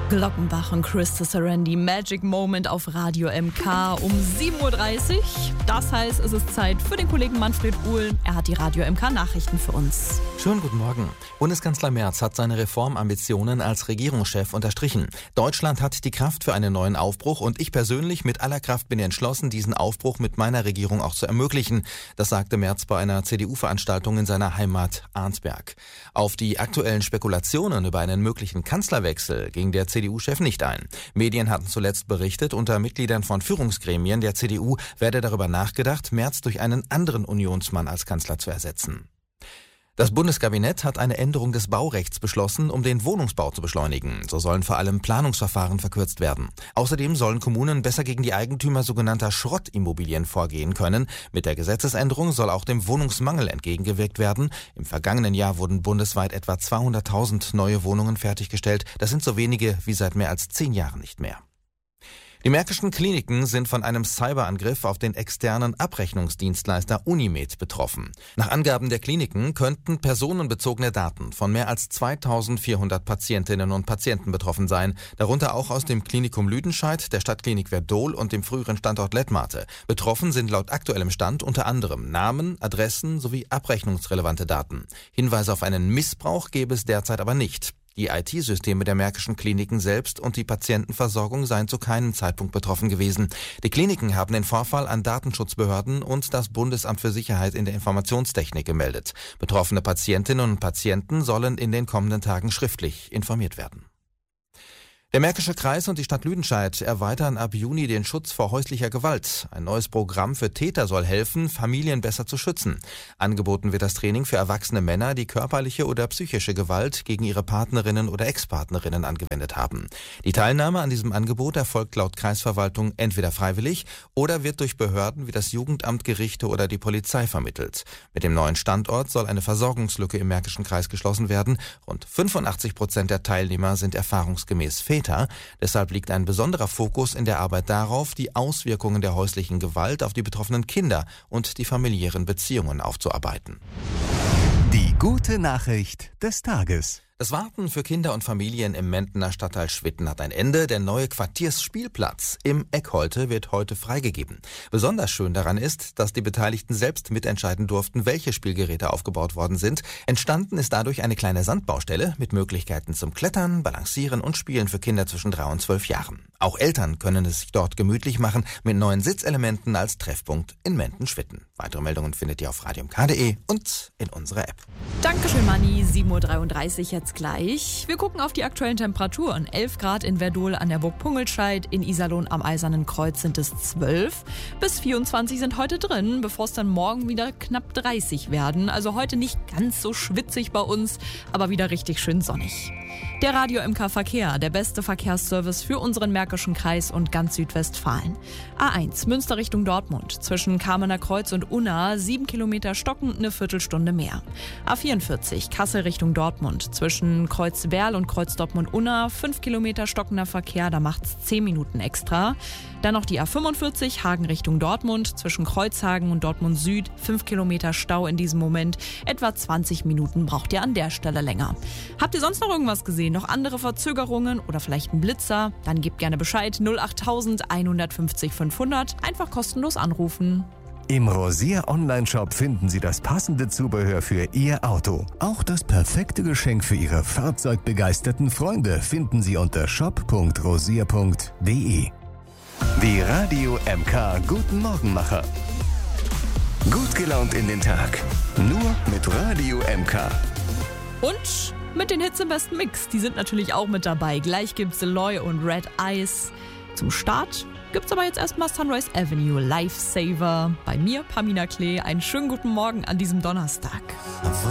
Glockenbach und Chris Sarandon, Magic Moment auf Radio MK um 7.30 Uhr. Das heißt, es ist Zeit für den Kollegen Manfred Uhl. Er hat die Radio MK Nachrichten für uns. Schönen guten Morgen. Bundeskanzler Merz hat seine Reformambitionen als Regierungschef unterstrichen. Deutschland hat die Kraft für einen neuen Aufbruch und ich persönlich mit aller Kraft bin entschlossen, diesen Aufbruch mit meiner Regierung auch zu ermöglichen. Das sagte Merz bei einer CDU-Veranstaltung in seiner Heimat Arnsberg. Auf die aktuellen Spekulationen über einen möglichen Kanzlerwechsel ging der CDU-Chef nicht ein. Medien hatten zuletzt berichtet, unter Mitgliedern von Führungsgremien der CDU werde darüber nachgedacht, Merz durch einen anderen Unionsmann als Kanzler zu ersetzen. Das Bundeskabinett hat eine Änderung des Baurechts beschlossen, um den Wohnungsbau zu beschleunigen. So sollen vor allem Planungsverfahren verkürzt werden. Außerdem sollen Kommunen besser gegen die Eigentümer sogenannter Schrottimmobilien vorgehen können. Mit der Gesetzesänderung soll auch dem Wohnungsmangel entgegengewirkt werden. Im vergangenen Jahr wurden bundesweit etwa 200.000 neue Wohnungen fertiggestellt. Das sind so wenige wie seit mehr als 10 Jahren nicht mehr. Die Märkischen Kliniken sind von einem Cyberangriff auf den externen Abrechnungsdienstleister Unimed betroffen. Nach Angaben der Kliniken könnten personenbezogene Daten von mehr als 2400 Patientinnen und Patienten betroffen sein, darunter auch aus dem Klinikum Lüdenscheid, der Stadtklinik Verdol und dem früheren Standort Lettmate. Betroffen sind laut aktuellem Stand unter anderem Namen, Adressen sowie abrechnungsrelevante Daten. Hinweise auf einen Missbrauch gäbe es derzeit aber nicht. Die IT-Systeme der Märkischen Kliniken selbst und die Patientenversorgung seien zu keinem Zeitpunkt betroffen gewesen. Die Kliniken haben den Vorfall an Datenschutzbehörden und das Bundesamt für Sicherheit in der Informationstechnik gemeldet. Betroffene Patientinnen und Patienten sollen in den kommenden Tagen schriftlich informiert werden. Der Märkische Kreis und die Stadt Lüdenscheid erweitern ab Juni den Schutz vor häuslicher Gewalt. Ein neues Programm für Täter soll helfen, Familien besser zu schützen. Angeboten wird das Training für erwachsene Männer, die körperliche oder psychische Gewalt gegen ihre Partnerinnen oder Ex-Partnerinnen angewendet haben. Die Teilnahme an diesem Angebot erfolgt laut Kreisverwaltung entweder freiwillig oder wird durch Behörden wie das Jugendamt, Gerichte oder die Polizei vermittelt. Mit dem neuen Standort soll eine Versorgungslücke im Märkischen Kreis geschlossen werden. Rund 85% der Teilnehmer sind erfahrungsgemäß Väter. Deshalb liegt ein besonderer Fokus in der Arbeit darauf, die Auswirkungen der häuslichen Gewalt auf die betroffenen Kinder und die familiären Beziehungen aufzuarbeiten. Die gute Nachricht des Tages. Das Warten für Kinder und Familien im Mentener Stadtteil Schwitten hat ein Ende. Der neue Quartiersspielplatz im Eckholte wird heute freigegeben. Besonders schön daran ist, dass die Beteiligten selbst mitentscheiden durften, welche Spielgeräte aufgebaut worden sind. Entstanden ist dadurch eine kleine Sandbaustelle mit Möglichkeiten zum Klettern, Balancieren und Spielen für Kinder zwischen 3 und 12 Jahren. Auch Eltern können es sich dort gemütlich machen mit neuen Sitzelementen als Treffpunkt in Menten-Schwitten. Weitere Meldungen findet ihr auf radiomk.de und in unserer App. Dankeschön, Manni. 7.33 Uhr jetzt gleich. Wir gucken auf die aktuellen Temperaturen. 11 Grad in Verdol an der Burg Pungelscheid, in Iserlohn am Eisernen Kreuz sind es 12. Bis 24 sind heute drin, bevor es dann morgen wieder knapp 30 werden. Also heute nicht ganz so schwitzig bei uns, aber wieder richtig schön sonnig. Der Radio MK Verkehr, der beste Verkehrsservice für unseren Märkischen Kreis und ganz Südwestfalen. A1 Münster Richtung Dortmund, zwischen Kamener Kreuz und Unna 7 Kilometer stocken, eine Viertelstunde mehr. A44 Kassel Richtung Dortmund, zwischen Kreuzwerl und Kreuz Dortmund-Unna 5 Kilometer stockender Verkehr, da macht's 10 Minuten extra. Dann noch die A45 Hagen Richtung Dortmund, zwischen Kreuzhagen und Dortmund Süd 5 Kilometer Stau in diesem Moment. Etwa 20 Minuten braucht ihr an der Stelle länger. Habt ihr sonst noch irgendwas gesehen? Noch andere Verzögerungen oder vielleicht ein Blitzer? Dann gebt gerne Bescheid. 08000 150 500. Einfach kostenlos anrufen. Im Rosier Online-Shop finden Sie das passende Zubehör für Ihr Auto. Auch das perfekte Geschenk für Ihre fahrzeugbegeisterten Freunde finden Sie unter shop.rosier.de. Die Radio MK Guten Morgenmacher. Gut gelaunt in den Tag. Nur mit Radio MK. Und mit den Hits im besten Mix. Die sind natürlich auch mit dabei. Gleich gibt's Eloy und Red Eyes. Zum Start gibt's aber jetzt erstmal Sunrise Avenue, Lifesaver. Bei mir, Pamina Klee. Einen schönen guten Morgen an diesem Donnerstag.